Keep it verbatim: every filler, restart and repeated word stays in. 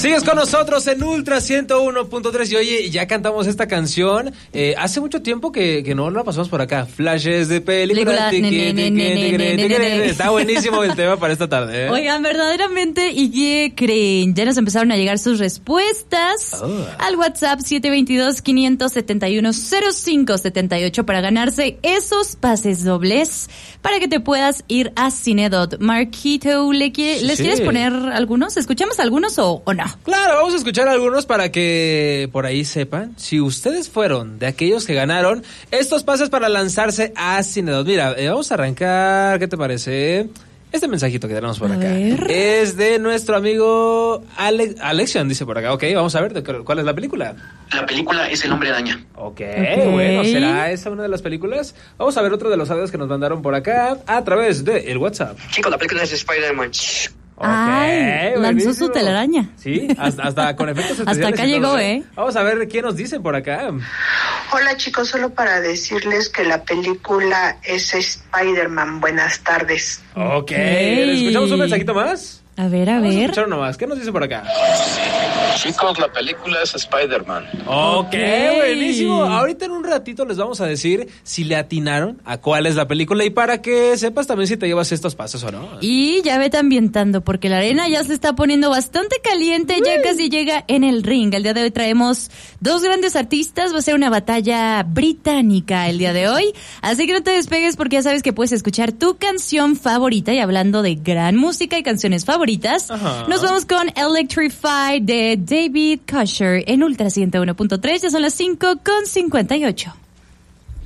Sigues con nosotros en Ultra ciento uno punto tres y oye, ya cantamos esta canción. Eh, hace mucho tiempo que, que no la pasamos por acá. Flashes de película. Está buenísimo el tema para esta tarde, ¿eh? Oigan, verdaderamente, ¿y qué creen? Ya nos empezaron a llegar sus respuestas oh. al WhatsApp siete dos dos, cinco siete uno, cero cinco siete ocho para ganarse esos pases dobles para que te puedas ir a Cinedot. Marquito, ¿le quiere, sí, ¿les sí. quieres poner algunos? ¿Escuchamos algunos o, o no? Claro, vamos a escuchar algunos para que por ahí sepan si ustedes fueron de aquellos que ganaron estos pases para lanzarse a Cinedot. Mira, eh, vamos a arrancar, ¿qué te parece? Este mensajito que tenemos por a acá ver. Es de nuestro amigo Ale- Alexion, dice por acá. Ok, vamos a ver, ¿cuál es la película? La película es El Hombre Araña. Okay, ok, bueno, ¿será esa una de las películas? Vamos a ver otro de los audios que nos mandaron por acá a través de el WhatsApp. Chicos, la película es Spider-Man. Okay, Ay, lanzó su telaraña. Sí, hasta, hasta con efectos especiales. Hasta acá llegó, todo, ¿eh? Vamos a ver quién nos dicen por acá. Hola chicos, solo para decirles que la película es Spider-Man. Buenas tardes. Ok, okay. ¿Escuchamos un mensajito más? A ver, a Vamos ver. A escuchar uno más. ¿Qué nos dice por acá? Chicos, la película es Spider-Man. Ok, okay, buenísimo. Ahorita en un ratito les vamos a decir si le atinaron a cuál es la película y para que sepas también si te llevas estos pasos o no. Y ya vete ambientando porque la arena ya se está poniendo bastante caliente, ya casi llega en el ring. El día de hoy traemos dos grandes artistas, va a ser una batalla británica el día de hoy. Así que no te despegues porque ya sabes que puedes escuchar tu canción favorita. Y hablando de gran música y canciones favoritas, Ajá. nos vamos con Electrify de David Kosher en Ultra ciento uno punto tres. Ya son las cinco con cincuenta y ocho.